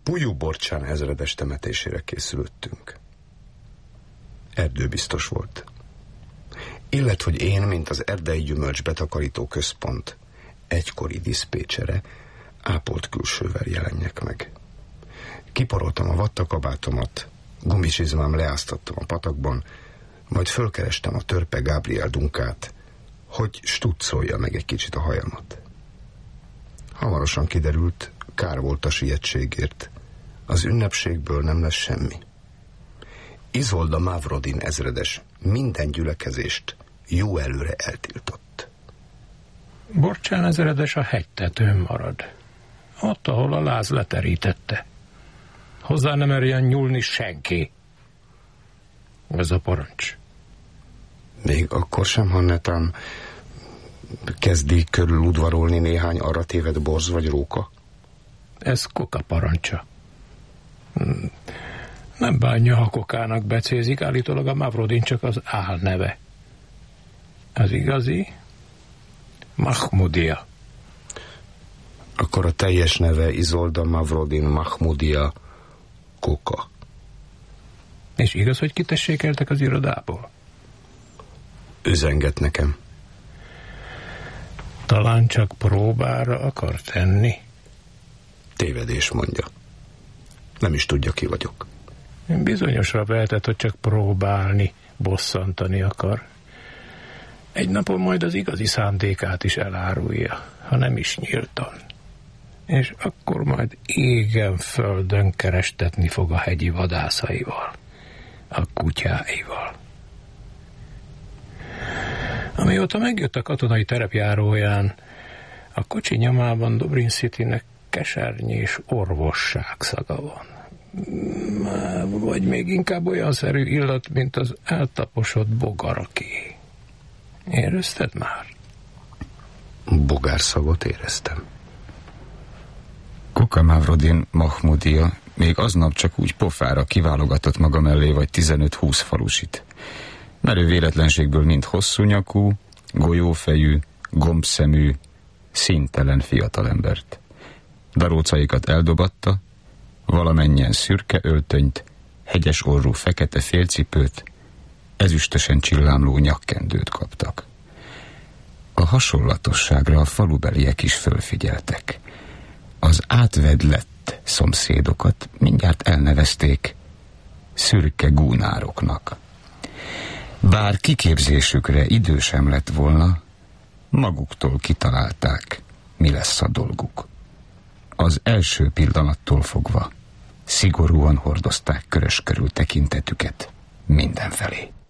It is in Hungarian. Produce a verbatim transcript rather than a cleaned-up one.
Puju Borcsán ezredes temetésére készülöttünk. Erdőbiztos volt. Illet, hogy én, mint az Erdei Gyümölcs Betakarító Központ egykori diszpécsere, ápolt külsővel jelenjek meg. Kiporoltam a vattakabátomat, gumicsizmám leáztattam a patakban, majd fölkerestem a törpe Gabriel Dunkát, hogy stuccolja meg egy kicsit a hajamat. Hamarosan kiderült, kár volt a sietségért. Az ünnepségből nem lesz semmi. Izolda Mavrodin ezredes minden gyülekezést jó előre eltiltott. Borcsán ezredes a hegytetőn marad. Ott, ahol a láz leterítette. Hozzá nem merjen nyúlni senki. Ez a parancs. Még akkor sem, ha netán kezdi körül udvarolni néhány arra tévedt borz vagy róka? Ez Koka parancsa. Nem bánja, ha Kokának becézik, állítólag a Mavrodin csak az álneve. Az igazi? Mahmudia. Akkor a teljes neve Izolda Mavrodin Mahmudia Koka. És igaz, hogy kitessékeltek az irodából? Üzenget nekem. Talán csak próbára akar tenni. Tévedés, mondja. Nem is tudja, ki vagyok. Bizonyosra vehetett, hogy csak próbálni, bosszantani akar. Egy napon majd az igazi szándékát is elárulja, ha nem is nyíltan. És akkor majd égen földön kerestetni fog a hegyi vadászaival, a kutyáival. Amióta megjött a katonai terepjáróján, a kocsi nyomában Dobrin Citynek kesernyés orvosság szaga van. Vagy még inkább olyan szerű illat, mint az eltaposott bogaraké. Érezted már? Bogárszagot éreztem. Koka Mavrodin Mahmudia még aznap csak úgy pofára kiválogatott maga mellé vagy tizenöt-húsz falusit. Merő véletlenségből mind hosszú nyakú, golyófejű, gombszemű, színtelen fiatalembert. Darócaikat eldobatta, valamennyien szürke öltönyt, hegyes orrú fekete félcipőt, ezüstösen csillámló nyakkendőt kaptak. A hasonlatosságra a falubeliek is fölfigyeltek. Az átvedlett szomszédokat mindjárt elnevezték szürke gúnároknak. Bár kiképzésükre idő sem lett volna, maguktól kitalálták, mi lesz a dolguk. Az első pillanattól fogva szigorúan hordozták körös körül tekintetüket mindenfelé.